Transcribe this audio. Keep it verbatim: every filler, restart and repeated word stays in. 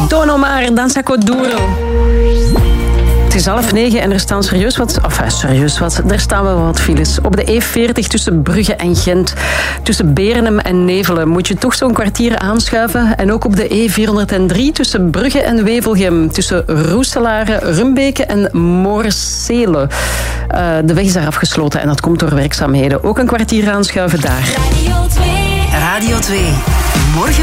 Don Omar, Danza Kuduro. Het is half negen en er staan serieus wat... Enfin, serieus wat. Er staan wel wat files. Op de E veertig tussen Brugge en Gent. Tussen Berenem en Nevelen moet je toch zo'n kwartier aanschuiven. En ook op de E vierhonderddrie tussen Brugge en Wevelgem. Tussen Roeselare, Rumbeke en Moorsele. Uh, de weg is daar afgesloten en dat komt door werkzaamheden. Ook een kwartier aanschuiven daar. Radio twee. Radio twee. Morgen.